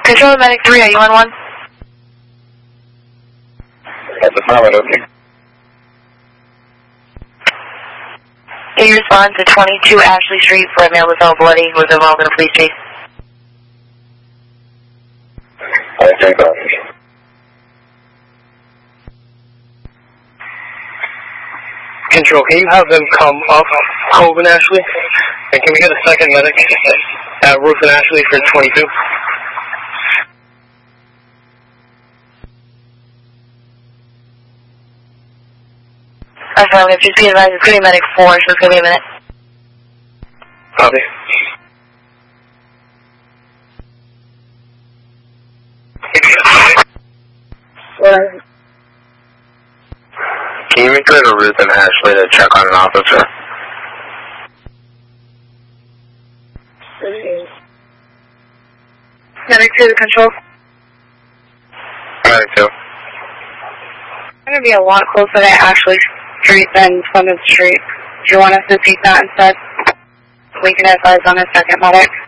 Control medic 3, are you on 1? That's affirmative. Can you respond to 22 Ashley Street for a male with all bloody who was involved in a police chase? Control, can you have them come up Cove and Ashley? And can we get a second medic at Ruth and Ashley for 22? Affirmative, just be advised, it's going to be medic 4, so it's going to be a minute. Copy. Can you make it to Ruth and Ashley to check on an officer? Medic 2 to control. Medic 2. I'm going to be a lot closer to Ashley Street than Plymouth Street. Do you want us to take that instead? We can advise on a second medic.